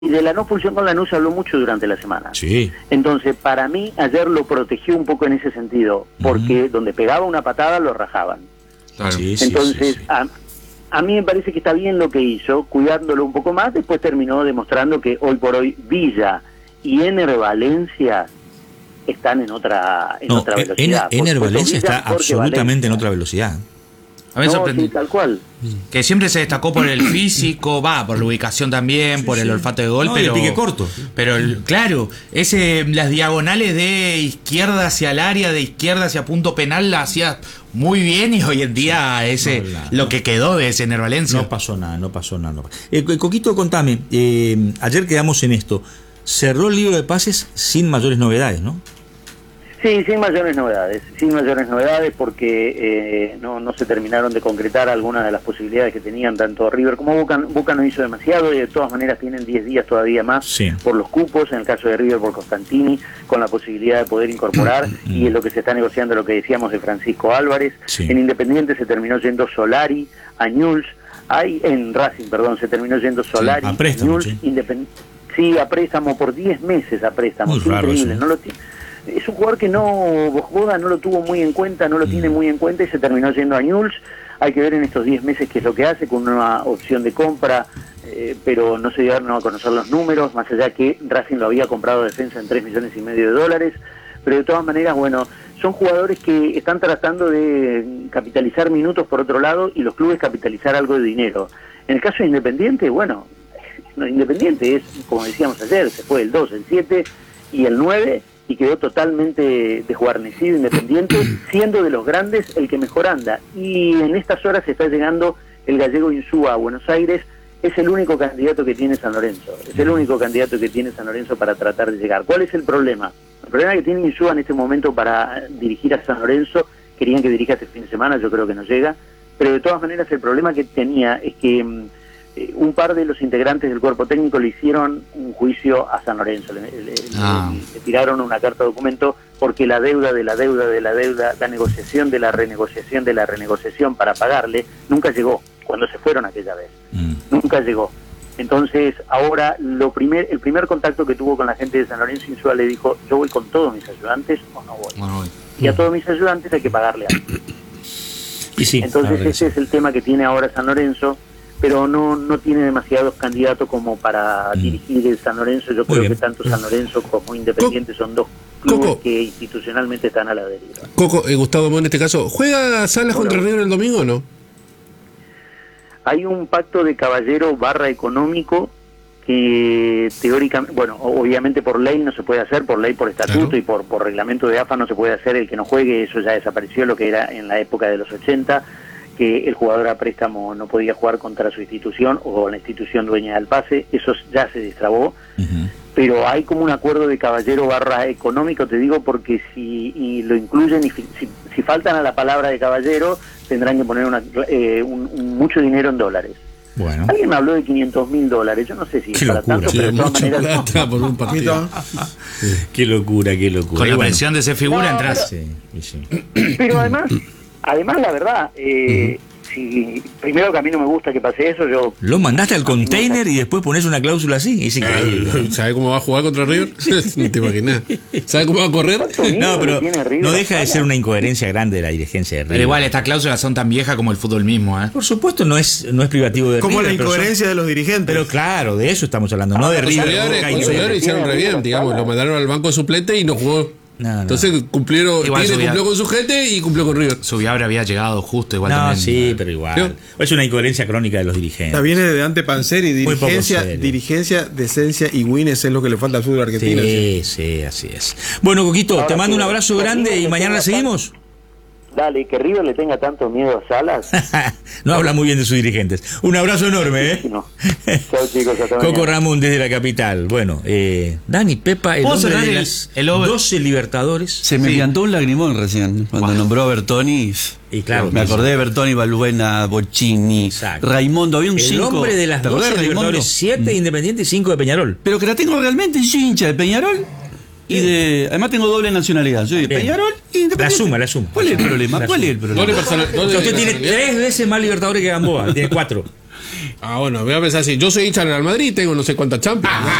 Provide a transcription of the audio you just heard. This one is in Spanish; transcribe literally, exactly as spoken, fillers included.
Y de la no función con Lanús se habló mucho durante la semana. Sí. Entonces, para mí, ayer lo protegió un poco en ese sentido, porque uh-huh. donde pegaba una patada lo rajaban. Claro. Sí, Entonces, sí, sí, sí. A, a mí me parece que está bien lo que hizo, cuidándolo un poco más. Después terminó demostrando que hoy por hoy Villa y Ener Valencia están en otra, en no, otra velocidad. Ener Valencia está absolutamente Valencia. en otra velocidad. A mí me no, sorprendió. Sí, tal cual. Que siempre se destacó por el físico, va, por la ubicación también, sí, por el sí. olfato de gol, no, pero. el pique corto. Pero el, claro, ese las diagonales de izquierda hacia el área, de izquierda hacia punto penal, la hacía muy bien y hoy en día sí. ese no, la, lo que quedó de ese Ener Valencia. No pasó nada, no pasó nada. No. Eh, Coquito, contame, eh, ayer quedamos en esto. Cerró el libro de pases sin mayores novedades, ¿no? Sí, sin mayores novedades, sin mayores novedades porque eh, no, no se terminaron de concretar algunas de las posibilidades que tenían tanto River como Boca. Boca no hizo demasiado y de todas maneras tienen diez días todavía más sí. por los cupos, en el caso de River por Costantini, con la posibilidad de poder incorporar y es lo que se está negociando, lo que decíamos de Francisco Álvarez. Sí. En Independiente se terminó yendo Solari, Añuls, hay, en Racing, perdón, se terminó yendo Solari, sí, a préstamo, Añuls, sí. Independ... sí, a préstamo por diez meses a préstamo, muy es raro increíble, eso. no lo tiene. Es un jugador que no, Boda no lo tuvo muy en cuenta, no lo mm. tiene muy en cuenta y se terminó yendo a Newell's. Hay que ver en estos diez meses qué es lo que hace, con una opción de compra, eh, pero no se dieron a conocer los números, más allá que Racing lo había comprado defensa en tres millones y medio de dólares, pero de todas maneras, bueno, son jugadores que están tratando de capitalizar minutos por otro lado y los clubes capitalizar algo de dinero. En el caso de Independiente, bueno, no, Independiente es, como decíamos ayer, se fue el dos, el siete y el nueve, y quedó totalmente desguarnecido Independiente, siendo de los grandes el que mejor anda. Y en estas horas está llegando el gallego Insúa a Buenos Aires, es el único candidato que tiene San Lorenzo, es el único candidato que tiene San Lorenzo para tratar de llegar. ¿Cuál es el problema? El problema que tiene Insúa en este momento para dirigir a San Lorenzo, querían que dirija este fin de semana, yo creo que no llega, pero de todas maneras el problema que tenía es que Eh, un par de los integrantes del cuerpo técnico le hicieron un juicio a San Lorenzo, le, le, ah. le, le tiraron una carta documento porque la deuda de la deuda de la deuda, la negociación de la renegociación de la renegociación para pagarle, nunca llegó cuando se fueron aquella vez, mm. nunca llegó. Entonces ahora lo primer, el primer contacto que tuvo con la gente de San Lorenzo, Insúa le dijo, yo voy con todos mis ayudantes o no voy. No voy. Y a todos mis ayudantes hay que pagarle algo. Y sí, entonces ese sí. es el tema que tiene ahora San Lorenzo, pero no no tiene demasiados candidatos como para mm. dirigir el San Lorenzo. Yo Muy creo bien. que tanto San Lorenzo como Independiente son dos clubes Coco. que institucionalmente están a la deriva. Coco, eh, Gustavo Mon en este caso, ¿juega Salas contra River el domingo o no? Hay un pacto de caballero barra económico que teóricamente, bueno, obviamente por ley no se puede hacer, por ley, por estatuto claro. y por, por reglamento de A F A no se puede hacer el que no juegue, eso ya desapareció, lo que era en la época de los ochenta, que el jugador a préstamo no podía jugar contra su institución o la institución dueña del pase, eso ya se destrabó, uh-huh. pero hay como un acuerdo de caballero barra económico, te digo, porque si y lo incluyen y si, si faltan a la palabra de caballero, tendrán que poner una, eh, un, un, mucho dinero en dólares. Bueno. Alguien me habló de quinientos mil dólares, yo no sé si qué es para locura. tanto, pero de todas maneras... No. Por un partido. Qué locura, qué locura. Con la bueno. pensión de ese figura no, entras. Pero, sí, sí. pero además, además la verdad... Eh, uh-huh. Si, primero que a mí no me gusta que pase eso, yo... Lo mandaste al container y después pones una cláusula así, es increíble. ¿Sabes cómo va a jugar contra River? No te imaginas. ¿Sabes cómo va a correr? No, pero no deja de ser una incoherencia grande de la dirigencia de River. Pero igual, estas cláusulas son tan viejas como el fútbol mismo, ¿eh? Por supuesto, no es no es privativo de como River. Como la incoherencia son, de los dirigentes. Pero claro, de eso estamos hablando, ah, no de River. Los River hicieron re bien, digamos, lo mandaron al banco suplente y no jugó. No, no. Entonces cumplieron, igual Tigre cumplió con su gente y cumplió con River. Subiabra había llegado justo igual no, también. Sí, pero igual. ¿Sí? Es una incoherencia crónica de los dirigentes. Ya viene de Dante Panzeri, dirigencia, dirigencia, decencia y winners es lo que le falta al fútbol argentino. Sí, sí, sí, así es. Bueno, Coquito, ahora te mando sí, un abrazo grande y mañana la seguimos. Dale, que River le tenga tanto miedo a Salas. No habla muy bien de sus dirigentes. Un abrazo enorme, ¿eh? No. Chao, chicos. Hasta Coco mañana. Ramón desde la capital. Bueno, eh, Dani, Pepa, el hombre de el, las el doce Libertadores. Se me piantó sí. un lagrimón recién cuando wow. nombró a Bertoni. Y claro, me acordé de Bertoni, Balbuena, Bocchini, Exacto. Raimundo. Había un el cinco. El hombre de las doce Libertadores, siete Independiente y cinco de Peñarol. Pero que la tengo realmente, soy hincha de Peñarol. Y de, además tengo doble nacionalidad. Soy de Peñarol y Independiente. La suma, la suma. ¿Cuál es el problema? La ¿Cuál suma. es el problema? Doble persona, doble Usted tiene tres veces más Libertadores que Gamboa. Tiene cuatro. Ah, bueno, voy a pensar así. Yo soy hincha del Real Madrid, tengo no sé cuántas Champions.